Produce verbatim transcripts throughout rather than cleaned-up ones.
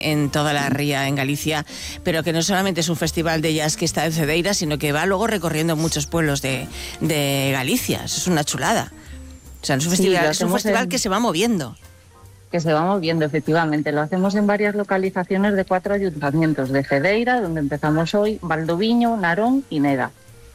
en toda la ría en Galicia, pero que no solamente es un festival de jazz que está en Cedeira, sino que va luego recorriendo muchos pueblos de, de Galicia. Eso es una chulada. O sea, es un festival, sí, es un festival en... que se va moviendo. Que se va moviendo, efectivamente. Lo hacemos en varias localizaciones de cuatro ayuntamientos de Cedeira, donde empezamos hoy, Valdoviño, Narón y Neda.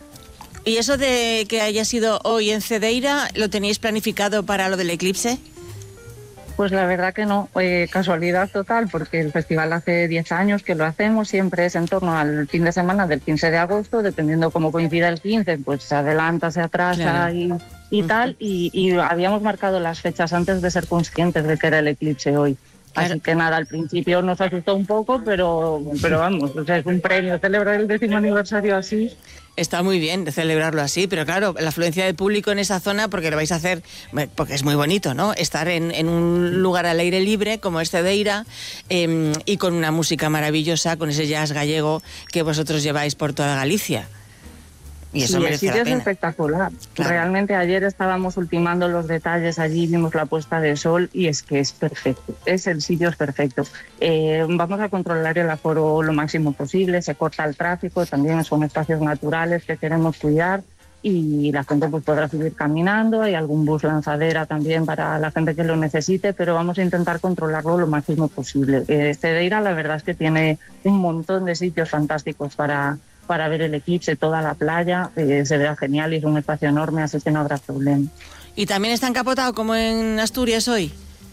¿Y eso de que haya sido hoy en Cedeira, lo teníais planificado para lo del eclipse? Pues la verdad que no, eh, casualidad total, porque el festival hace diez años que lo hacemos, siempre es en torno al fin de semana del quince de agosto, dependiendo cómo coincida el quince, pues se adelanta, se atrasa, claro, y, y uh-huh. tal, y, y habíamos marcado las fechas antes de ser conscientes de que era el eclipse hoy. Claro. Así que nada, al principio nos asustó un poco, pero, pero vamos, o sea, es un premio celebrar el décimo aniversario así. Está muy bien de celebrarlo así, pero claro, la afluencia de público en esa zona, porque lo vais a hacer, porque es muy bonito, ¿no? Estar en, en un lugar al aire libre, como es Cedeira, eh, y con una música maravillosa, con ese jazz gallego que vosotros lleváis por toda Galicia. Y eso sí, merece el sitio la pena. Es espectacular. Claro. Realmente ayer estábamos ultimando los detalles allí, vimos la puesta de sol y es que es perfecto. Es el sitio es perfecto. Eh, vamos a controlar el aforo lo máximo posible, se corta el tráfico, también son espacios naturales que queremos cuidar y la gente pues podrá seguir caminando. Hay algún bus lanzadera también para la gente que lo necesite, pero vamos a intentar controlarlo lo máximo posible. Eh, Cedeira la verdad es que tiene un montón de sitios fantásticos para... para ver el eclipse, toda la playa, eh, se verá genial y es un espacio enorme, así que no habrá problema. ¿Y también está encapotado como en Asturias hoy?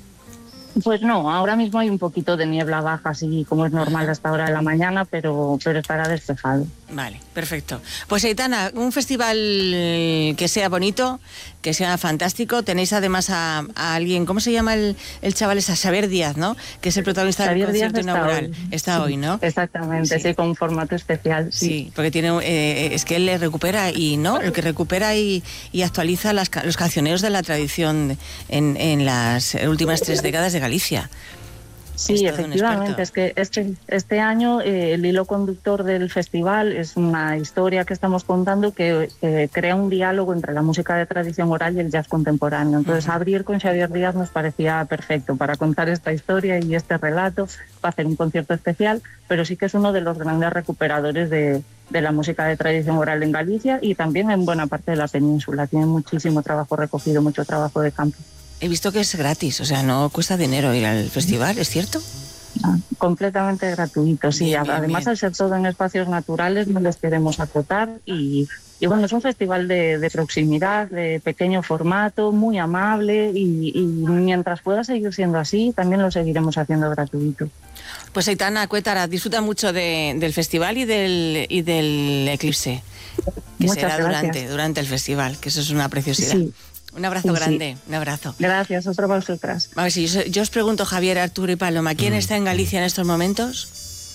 Pues no, ahora mismo hay un poquito de niebla baja, así como es normal hasta hora de la mañana, pero, pero estará despejado. Vale, perfecto. Pues Aitana, un festival que sea bonito, que sea fantástico. Tenéis además a, a alguien, ¿cómo se llama el, el chaval? Es a Xavier Díaz, ¿no? Que es el protagonista Xavier del concierto Díaz inaugural. Está hoy, está sí, hoy ¿no? Exactamente, sí. sí, con un formato especial. Sí, sí porque tiene eh, es que él le recupera y no, el que recupera y, y actualiza las, los cancioneros de la tradición en, en las últimas tres décadas de Galicia. Sí, efectivamente, es que este, este año eh, el hilo conductor del festival es una historia que estamos contando que eh, crea un diálogo entre la música de tradición oral y el jazz contemporáneo. Entonces, uh-huh. abrir con Xavier Díaz nos parecía perfecto para contar esta historia y este relato, para hacer un concierto especial, pero sí que es uno de los grandes recuperadores de, de la música de tradición oral en Galicia y también en buena parte de la península. Tiene muchísimo trabajo recogido, mucho trabajo de campo. He visto que es gratis, o sea, no cuesta dinero ir al festival, ¿es cierto? Ah, completamente gratuito, sí. Bien, bien, Además, bien. Al ser todo en espacios naturales, no les queremos acotar y, y bueno, es un festival de, de proximidad, de pequeño formato, muy amable y, y mientras pueda seguir siendo así, también lo seguiremos haciendo gratuito. Pues Aitana Cuétara, disfruta mucho de, del festival y del, y del eclipse, que Muchas será gracias. durante, durante el festival, que eso es una preciosidad. Sí. Un abrazo sí, grande, sí. un abrazo. Gracias, otro para vosotras. A ver, si yo, yo os pregunto, Javier, Arturo y Paloma, ¿quién mm. está en Galicia en estos momentos?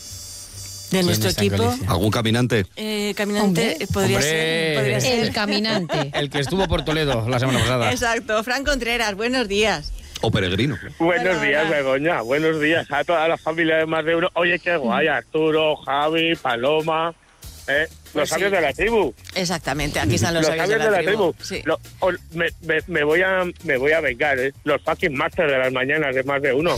De nuestro equipo. ¿Algún caminante? Eh, caminante Hombre. podría, Hombre. ser, podría ser. El caminante. El que estuvo por Toledo la semana pasada. Exacto. Fran Contreras, buenos días. O peregrino. Buenos hola, días, hola. Begoña. Buenos días a toda la familia de Más de Uno. Oye, qué guay, Arturo, Javi, Paloma... ¿Eh? Los Pues sabios sí. de la tribu. Exactamente, aquí están los, Los sabios de la, de la tribu. tribu. Sí. Lo, o, me, me, me, voy a, me voy a vengar, ¿eh? Los fucking masters de las mañanas de Más de Uno.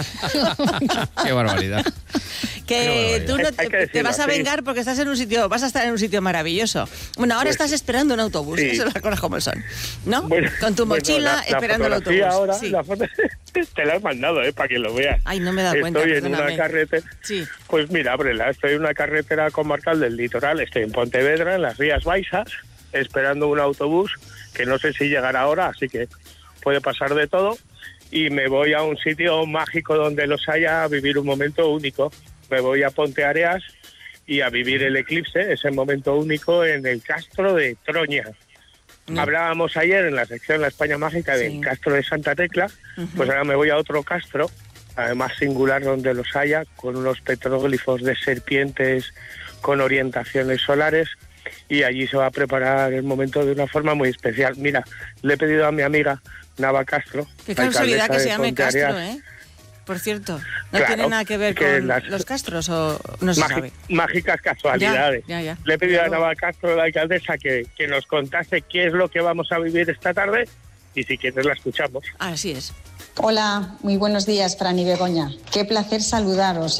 Qué barbaridad. Que tú no te, te vas a así. vengar porque estás en un sitio, vas a estar en un sitio maravilloso. Bueno, ahora pues, estás esperando un autobús, sí. Eso las cosas como son, ¿no? Bueno, con tu mochila bueno, la, esperando la el autobús. Ahora, sí. la foto, te la has mandado, ¿eh? Para que lo veas. Ay, no me he dado estoy cuenta. Estoy en perdóname. una carretera. Sí. Pues mira, ábrela. Estoy en una carretera comarcal del litoral. Estoy en Pontevedra, en las Rías Baixas, esperando un autobús que no sé si llegará ahora, así que puede pasar de todo. Y me voy a un sitio mágico donde los haya a vivir un momento único. Me voy a Ponteareas y a vivir el eclipse, ese momento único en el Castro de Troña. No. Hablábamos ayer en la sección La España Mágica del sí. Castro de Santa Tecla, uh-huh. Pues ahora me voy a otro castro, además singular donde los haya, con unos petróglifos de serpientes con orientaciones solares, y allí se va a preparar el momento de una forma muy especial. Mira, le he pedido a mi amiga Nava Castro. Qué casualidad que se llame Castro, ¿eh? Por cierto, ¿no claro, tiene nada que ver que con las... los castros o no se sabe? Mágicas casualidades. Ya, ya, ya. Le he pedido Pero... a Nava Castro, la alcaldesa, que, que nos contase qué es lo que vamos a vivir esta tarde y si quieres la escuchamos. Así es. Hola, muy buenos días, Fran y Begoña. Qué placer saludaros.